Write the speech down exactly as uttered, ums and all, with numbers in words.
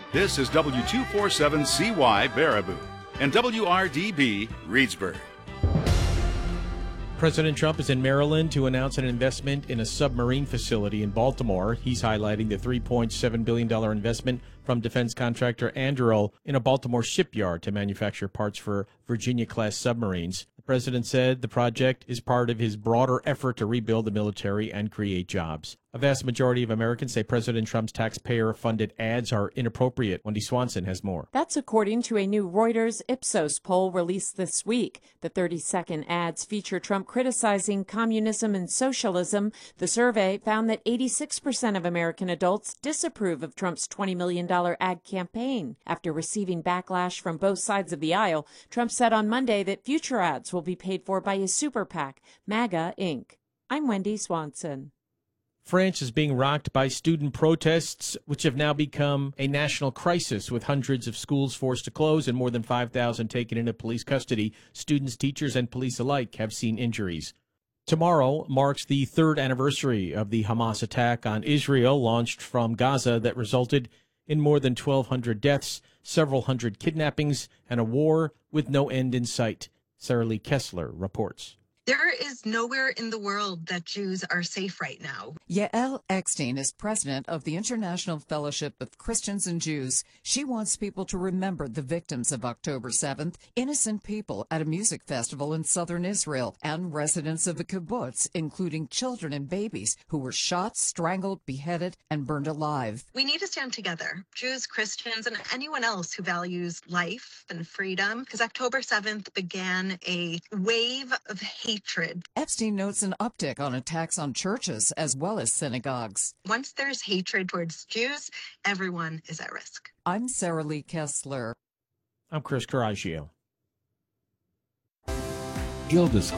This is W two forty-seven C Y Baraboo and W R D B Reedsburg. President Trump is in Maryland to announce an investment in a submarine facility in Baltimore. He's highlighting the three point seven billion dollars investment from defense contractor Anduril in a Baltimore shipyard to manufacture parts for Virginia-class submarines. The president said the project is part of his broader effort to rebuild the military and create jobs. A vast majority of Americans say President Trump's taxpayer-funded ads are inappropriate. Wendy Swanson has more. That's according to a new Reuters Ipsos poll released this week. The thirty-second ads feature Trump criticizing communism and socialism. The survey found that eighty-six percent of American adults disapprove of Trump's twenty million dollars ad campaign. After receiving backlash from both sides of the aisle, Trump said on Monday that future ads will be paid for by his super PAC, MAGA Incorporated. I'm Wendy Swanson. France is being rocked by student protests, which have now become a national crisis, with hundreds of schools forced to close and more than five thousand taken into police custody. Students, teachers, and police alike have seen injuries. Tomorrow marks the third anniversary of the Hamas attack on Israel launched from Gaza that resulted in more than twelve hundred deaths, several hundred kidnappings, and a war with no end in sight. Sarah Lee Kessler reports. There is nowhere in the world that Jews are safe right now. Yael Eckstein is president of the International Fellowship of Christians and Jews. She wants people to remember the victims of October seventh, innocent people at a music festival in southern Israel, and residents of a kibbutz, including children and babies, who were shot, strangled, beheaded, and burned alive. We need to stand together, Jews, Christians, and anyone else who values life and freedom, because October seventh began a wave of hate. Hatred. Epstein notes an uptick on attacks on churches as well as synagogues. Once there's hatred towards Jews, everyone is at risk. I'm Sarah Lee Kessler. I'm Chris Coraggio. Gilda's